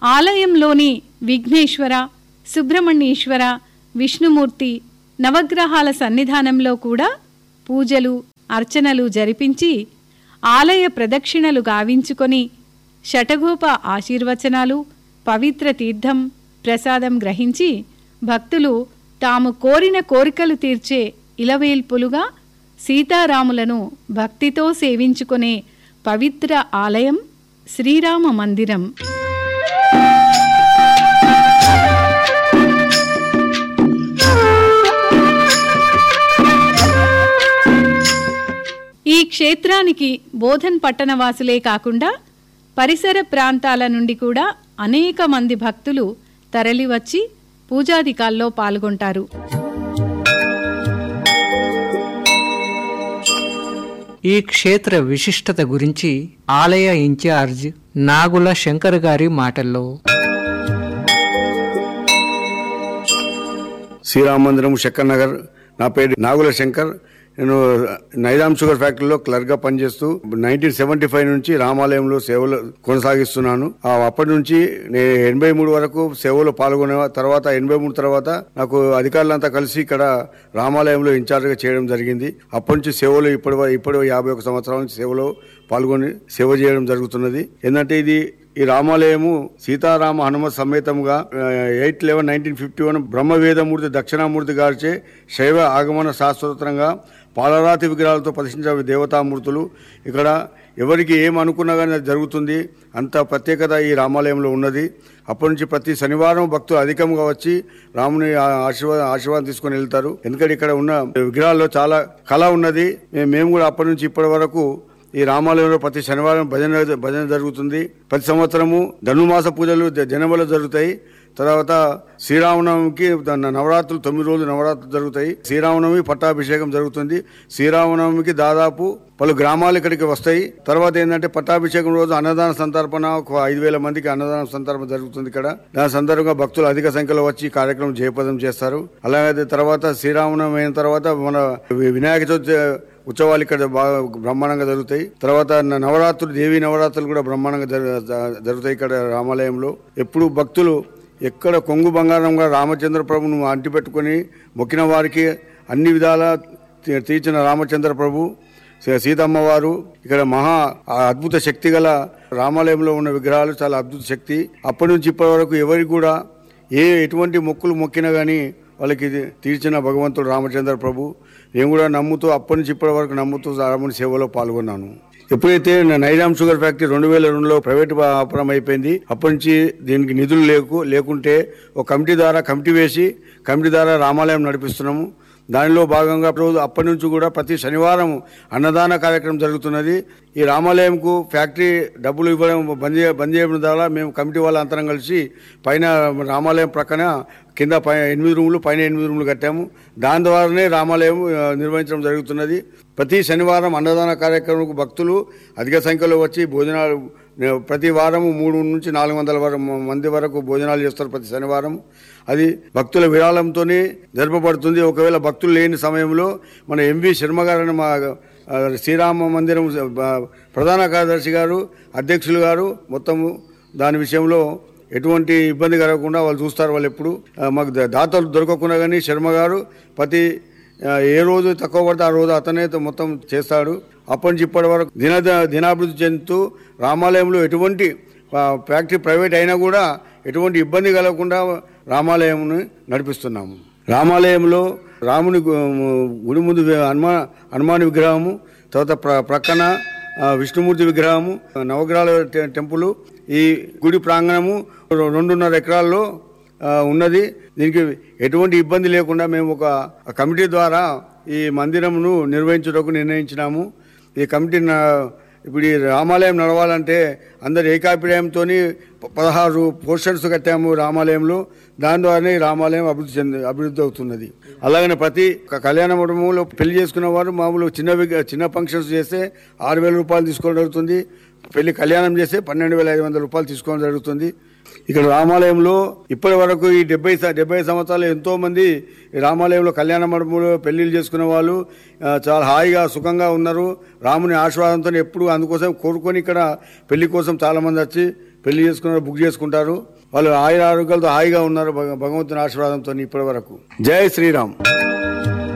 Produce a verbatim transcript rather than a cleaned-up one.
ఆలయంలోని విఘ్నేశ్వర, సుబ్రహ్మణ్యేశ్వర, విష్ణుమూర్తి నవగ్రహాల సన్నిధానంలో కూడా పూజలు, అర్చనలు జరిపించి ఆలయ ప్రదక్షిణలు గావించుకొని శఠగోప ఆశీర్వచనాలు, పవిత్ర తీర్థం, ప్రసాదం గ్రహించి భక్తులు తాము కోరిన కోరికలు తీర్చే ఇలవేల్పులుగా సీతారాములను భక్తితో సేవించుకునే పవిత్ర ఆలయం శ్రీరామ మందిరం. ఈ క్షేత్రానికి బోధన్ పట్టణవాసులే కాకుండా పరిసర ప్రాంతాల నుండి కూడా అనేక మంది భక్తులు తరలివచ్చి పూజాధికాల్లో పాల్గొంటారు. ఈ క్షేత్ర విశిష్టత గురించి ఆలయ ఇన్ఛార్జ్ నాగుల శంకర్ గారి మాటల్లో. శ్రీరామ మందిరం, శంకర్ నగర్. నా పేరు నాగుల శంకర్. నేను నైజాం షుగర్ ఫ్యాక్టరీలో క్లర్క్ గా పనిచేస్తూ నైన్టీన్ సెవెంటీ ఫైవ్ నుంచి రామాలయంలో సేవలు కొనసాగిస్తున్నాను. అప్పటి నుంచి నేను ఎనభై మూడు వరకు సేవలో పాల్గొనే తర్వాత ఎనభై మూడు తర్వాత నాకు అధికారులంతా కలిసి ఇక్కడ రామాలయంలో ఇన్ఛార్జ్ గా చేయడం జరిగింది. అప్పటి నుంచి సేవలు ఇప్పటి ఇప్పుడు యాభై ఒక సంవత్సరాల నుంచి సేవలో పాల్గొని సేవ చేయడం జరుగుతున్నది. ఏంటంటే ఇది ఈ రామాలయము Sitarama Hanumat సమేతముగా eight eleven nineteen fifty one బ్రహ్మవేదమూర్తి Dakshinamurthy గారిచే శైవ ఆగమన శాస్త్రోత్తరంగా పాలరాతి విగ్రహాలతో ప్రతిష్ఠించిన దేవతామూర్తులు. ఇక్కడ ఎవరికి ఏం అనుకున్నా కానీ అది జరుగుతుంది. అంత ప్రత్యేకత ఈ రామాలయంలో ఉన్నది. అప్పటి నుంచి ప్రతి శనివారం భక్తులు అధికంగా వచ్చి రాముని ఆశీర్వాదం ఆశీర్వాదం తీసుకొని వెళ్తారు. ఎందుకంటే ఇక్కడ ఉన్న విగ్రహాల్లో చాలా కళ ఉన్నది. మేము కూడా అప్పటి నుంచి ఇప్పటి వరకు ఈ రామాలయంలో ప్రతి శనివారం భజన భజన జరుగుతుంది. ప్రతి సంవత్సరము ధనుర్మాస పూజలు జనవరిలో జరుగుతాయి. తర్వాత శ్రీరామనవమికి నవరాత్రులు తొమ్మిది రోజులు నవరాత్రులు జరుగుతాయి. శ్రీరామనవమి పట్టాభిషేకం జరుగుతుంది. శ్రీరామనవమికి దాదాపు పలు గ్రామాలు ఇక్కడికి వస్తాయి. తర్వాత ఏంటంటే పట్టాభిషేకం రోజు అన్నదాన సంతర్పణ ఒక ఐదు వేల మందికి అన్నదాన సంతర్పణ జరుగుతుంది ఇక్కడ. దాని సందర్భంగా భక్తులు అధిక సంఖ్యలో వచ్చి కార్యక్రమం జయప్రదం చేస్తారు. అలాగే తర్వాత శ్రీరామనవమి అయిన తర్వాత మన వినాయక చవితి ఉత్సవాలు ఇక్కడ బాగా బ్రహ్మాండంగా జరుగుతాయి. తర్వాత నవరాత్రులు, దేవీ నవరాత్రులు కూడా బ్రహ్మాండంగా జరుగుతాయి ఇక్కడ రామాలయంలో. ఎప్పుడు భక్తులు ఎక్కడ కొంగు బంగారంగా రామచంద్ర ప్రభును అంటిపెట్టుకుని మొక్కిన వారికి అన్ని విధాలా తీర్చిన రామచంద్ర ప్రభు, సీతమ్మ వారు ఇక్కడ మహా అద్భుత శక్తి గల రామాలయంలో ఉన్న విగ్రహాలు చాలా అద్భుత శక్తి. అప్పటి నుంచి ఇప్పటి వరకు ఎవరికి కూడా ఏ ఎటువంటి మొక్కులు మొక్కినా కానీ వాళ్ళకి తీర్చిన భగవంతుడు రామచంద్ర ప్రభు. నేను కూడా నమ్ముతూ అప్పటి నుంచి ఇప్పటి వరకు నమ్ముతూ రాముని సేవలో పాల్గొన్నాను. ఎప్పుడైతే నైజాం షుగర్ ఫ్యాక్టరీ రెండు వేల రెండులో ప్రైవేట్ వ్యాపారం అయిపోయింది, అప్పటి నుంచి దీనికి నిధులు లేకు లేకుంటే ఒక కమిటీ ద్వారా కమిటీ వేసి కమిటీ ద్వారా రామాలయం నడిపిస్తున్నాము. దానిలో భాగంగా రోజు అప్పటి నుంచి కూడా ప్రతి శనివారం అన్నదాన కార్యక్రమం జరుగుతున్నది. ఈ రామాలయంకు ఫ్యాక్టరీ డబ్బులు ఇవ్వడం బంద్ బంద్ చేయడం ద్వారా మేము కమిటీ వాళ్ళ అంతరం కలిసి పైన రామాలయం ప్రక్కన కింద పై ఎనిమిది రూములు పైన ఎనిమిది రూములు కట్టాము. దాని ద్వారానే రామాలయం నిర్వహించడం జరుగుతున్నది. ప్రతి శనివారం అన్నదాన కార్యక్రమంకు భక్తులు అధిక సంఖ్యలో వచ్చి భోజనాలు ప్రతి వారము మూడు నుంచి నాలుగు వందల మంది వరకు భోజనాలు చేస్తారు ప్రతి శనివారం. అది భక్తుల విరాళంతోనే జరపబడుతుంది. ఒకవేళ భక్తులు లేని సమయంలో మన ఎంవి శర్మ గారు, మా శ్రీరామ మందిరం ప్రధాన కార్యదర్శి గారు, అధ్యక్షులు గారు మొత్తము దాని విషయంలో ఎటువంటి ఇబ్బంది కలగకుండా వాళ్ళు చూస్తారు. వాళ్ళు ఎప్పుడు మాకు దాతలు దొరకకుండా కానీ శర్మ గారు ప్రతి ఏ రోజు తక్కువ పడితే ఆ రోజు అతనే మొత్తం చేస్తాడు. అప్పటి నుంచి ఇప్పటి వరకు దిన దినాభివృద్ధి చెందుతూ రామాలయంలో ఎటువంటి ఫ్యాక్టరీ ప్రైవేట్ అయినా కూడా ఎటువంటి ఇబ్బంది కలగకుండా రామాలయంను నడిపిస్తున్నాము. రామాలయంలో రాముని గుడి ముందు హనుమా హనుమాన్ విగ్రహము, తర్వాత ప్ర ప్రక్కన విష్ణుమూర్తి విగ్రహము, నవగ్రహాల టెంపుల్, ఈ గుడి ప్రాంగణము రెండున్నర ఎకరాల్లో ఉన్నది. దీనికి ఎటువంటి ఇబ్బంది లేకుండా మేము ఒక కమిటీ ద్వారా ఈ మందిరమును నిర్వహించుటకు నిర్ణయించినాము. ఈ కమిటీ ఇప్పుడు ఈ రామాలయం నడవాలంటే అందరు ఏకాభిప్రాయంతో పదహారు పోర్షన్స్ కట్టాము రామాలయంలో. దాని ద్వారానే రామాలయం అభివృద్ధి చెంది అభివృద్ధి అవుతున్నది. అలాగనే ప్రతి కళ్యాణ మండపంలో పెళ్లి చేసుకున్న వారు మామూలు చిన్న చిన్న ఫంక్షన్స్ చేస్తే ఆరు వేల రూపాయలు తీసుకోవడం జరుగుతుంది. పెళ్లి కళ్యాణం చేస్తే పన్నెండు వేల ఐదు వందల రూపాయలు తీసుకోవడం జరుగుతుంది. ఇక్కడ రామాలయంలో ఇప్పటి వరకు ఈ డెబ్బై డెబ్బై సంవత్సరాలు ఎంతో మంది రామాలయంలో కళ్యాణ మండపంలో పెళ్లిళ్ళు చేసుకునే వాళ్ళు చాలా హాయిగా సుఖంగా ఉన్నారు. రాముని ఆశీర్వాదంతో ఎప్పుడు అందుకోసం కోరుకొని ఇక్కడ పెళ్లి కోసం చాలా మంది వచ్చి పెళ్లి చేసుకున్నారు, బుక్ చేసుకుంటారు. వాళ్ళు ఆయుర ఆరోగ్యాలతో హాయిగా ఉన్నారు భగవంతుని ఆశీర్వాదంతో ఇప్పటి వరకు. జై శ్రీరామ్.